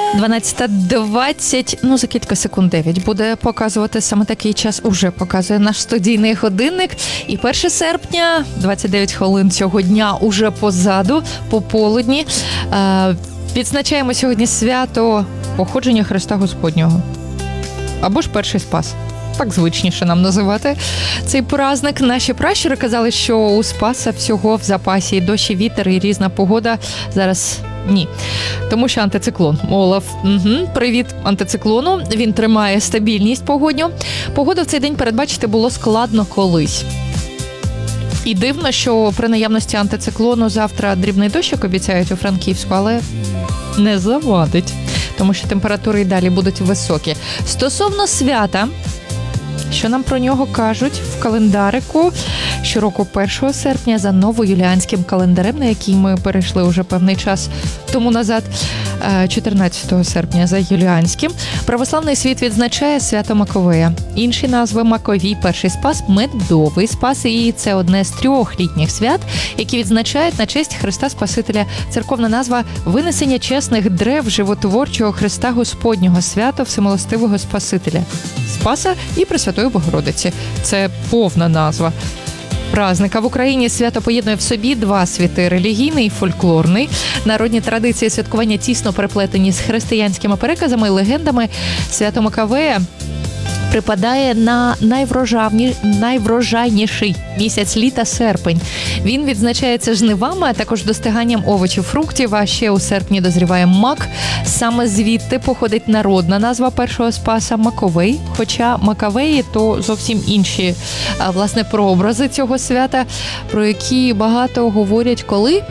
12:20, ну за кілька секунд 9 буде показувати саме такий час, уже показує наш студійний годинник. І 1 серпня, 29 хвилин цього дня уже позаду, пополудні. Відзначаємо сьогодні свято походження Христа Господнього. Або ж перший Спас. Так звичніше нам називати цей праздник. Наші пращури казали, що у Спаса всього в запасі і дощ, і вітер, і різна погода. Зараз ні. Тому що антициклон. Олаф, привіт антициклону. Він тримає стабільність погодню. Погоду в цей день передбачити було складно колись. І дивно, що при наявності антициклону завтра дрібний дощик обіцяють у Франківську, але не завадить, тому що температури і далі будуть високі. Стосовно свята, що нам про нього кажуть в календарику? Щороку 1 серпня за новоюліанським календарем, на який ми перейшли уже певний час тому назад, 14 серпня за юліанським, православний світ відзначає свято Маковея. Інші назви – Маковій, Перший Спас, Медовий Спас. І це одне з 3 літніх свят, які відзначають на честь Христа Спасителя. Церковна назва – винесення чесних древ животворчого Христа Господнього, свято Всемилостивого Спасителя, Спаса і Пресвятої Богородиці. Це повна назва празника. В Україні свято поєднує в собі 2 світи – релігійний і фольклорний. Народні традиції святкування тісно переплетені з християнськими переказами і легендами. Свято Маковея припадає на найврожайніший місяць літа – серпень. Він відзначається жнивами, а також достиганням овочів, фруктів, а ще у серпні дозріває мак. Саме звідти походить народна назва першого Спаса – Маковей. Хоча Маковеї – то зовсім інші, власне, прообрази цього свята, про які багато говорять коли?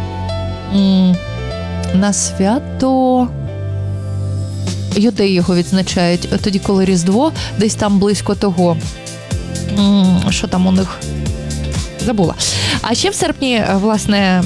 На свято... Юдеї його відзначають тоді, коли Різдво, десь там близько того. Що там у них? Забула. А ще в серпні, власне,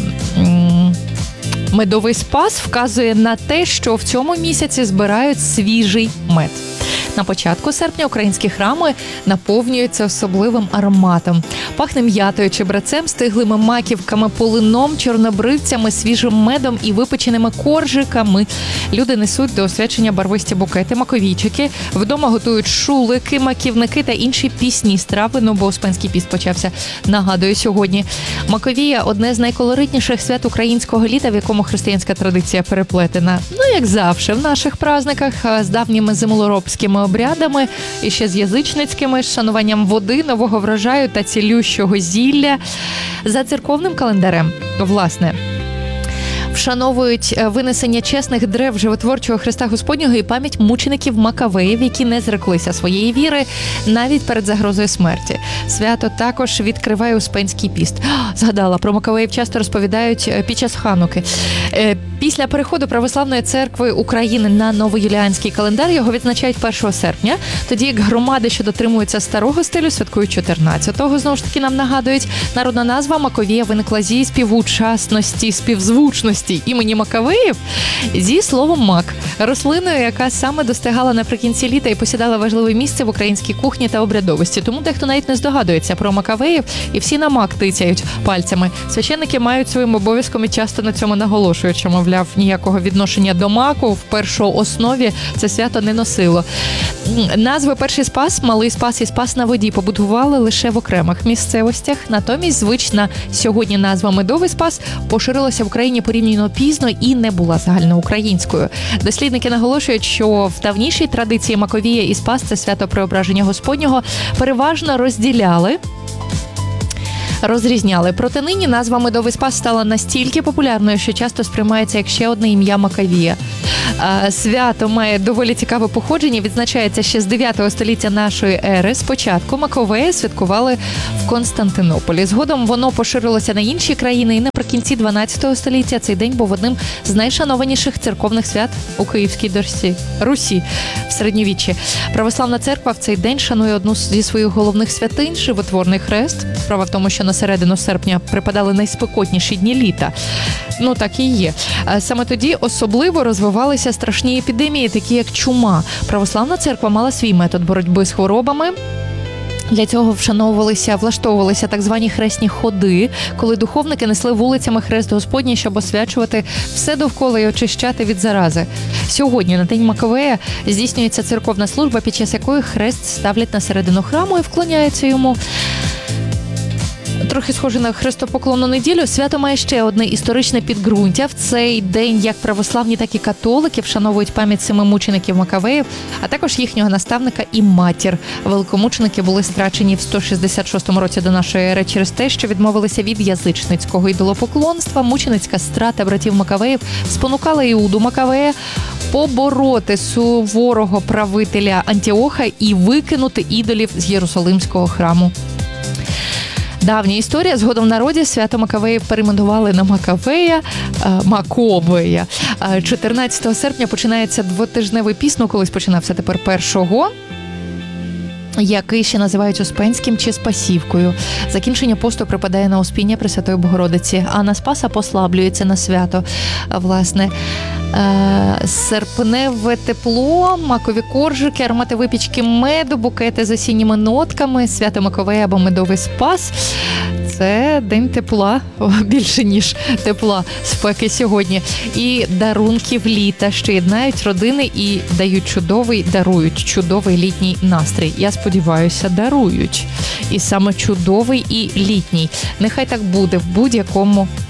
Медовий Спас вказує на те, що в цьому місяці збирають свіжий мед. На початку серпня українські храми наповнюються особливим ароматом. Пахне м'ятою, чебрецем, стиглими маківками, полином, чорнобривцями, свіжим медом і випеченими коржиками. Люди несуть до освячення барвисті букети, маковійчики. Вдома готують шулики, маківники та інші пісні страви, бо Успенський піст почався, нагадую, сьогодні. Маковія – одне з найколоритніших свят українського літа, в якому християнська традиція переплетена. Як завжди, в наших праздниках з давніми землеробськими обрядами і ще з язичницькими, з шануванням води, нового врожаю та цілющого зілля. За церковним календарем, власне, вшановують винесення чесних древ животворчого Христа Господнього і пам'ять мучеників Маковеїв, які не зреклися своєї віри навіть перед загрозою смерті. Свято також відкриває Успенський піст. Згадала, про Маковеїв часто розповідають під час Хануки. Після переходу Православної церкви України на новоюліанський календар його відзначають 1 серпня, тоді як громади, що дотримуються старого стилю, святкують 14-го. Знову ж таки, нам нагадують, народна назва Маковія виникла зі співзвучності імені Маковеїв зі словом мак, рослиною, яка саме достигала наприкінці літа і посідала важливе місце в українській кухні та обрядовості. Тому дехто навіть не здогадується про Маковеїв і всі на мак тицяють пальцями. Священники мають своїм обов'язком і часто на цьому наголошують, що, мовляв, ніякого відношення до маку в першооснові це свято не носило. Назви Перший Спас, Малий Спас і Спас на воді побудували лише в окремих місцевостях. Натомість звична сьогодні назва Медовий Спас поширилася в Україні порівняно пізно і не була загальноукраїнською. Дослідники наголошують, що в давнішій традиції Маковія і Спас – це свято Преображення Господнього – переважно розрізняли. Проте нині назва Медовий Спас стала настільки популярною, що часто сприймається як ще одне ім'я Маковія. Свято має доволі цікаве походження, відзначається ще з 9 століття нашої ери. Спочатку Маковея святкували в Константинополі. Згодом воно поширилося на інші країни, і наприкінці 12 століття цей день був одним з найшанованіших церковних свят у Київській Русі в середньовіччі. Православна церква в цей день шанує одну зі своїх головних святинь – животворний хрест. Справа в тому, що на середину серпня припадали найспекотніші дні літа. Так і є. Саме тоді особливо розвивалися страшні епідемії, такі як чума. Православна церква мала свій метод боротьби з хворобами. Для цього влаштовувалися так звані хресні ходи, коли духовники несли вулицями хрест Господній, щоб освячувати все довкола і очищати від зарази. Сьогодні, на День Маковея, здійснюється церковна служба, під час якої хрест ставлять на середину храму і вклоняються йому. Трохи схоже на хрестопоклонну неділю. Свято має ще одне історичне підґрунтя. В цей день як православні, так і католики вшановують пам'ять 7 мучеників Макавеїв, а також їхнього наставника і матір. Великомученики були страчені в 166 році до нашої ери через те, що відмовилися від язичницького ідолопоклонства. Мученицька страта братів Макавеїв спонукала Іуду Макавея побороти суворого правителя Антіоха і викинути ідолів з Єрусалимського храму. Давня історія. Згодом в народі свято Макавеїв перейменували на Маковея. 14 серпня починається двотижневий піст, колись починався, тепер 1-го, який ще називають Успенським чи Спасівкою. Закінчення посту припадає на Успіння Пресвятої Богородиці, а на Спаса послаблюється на свято. Власне, серпневе тепло, макові коржики, аромати випічки меду, букети з осінніми нотками, свято Маковея або медовий Спас. Це день тепла, більше ніж тепла, спеки сьогодні. І дарунків літа, що єднають родини і дарують чудовий літній настрій. Я сподіваюся, дарують. І саме чудовий і літній. Нехай так буде в будь-якому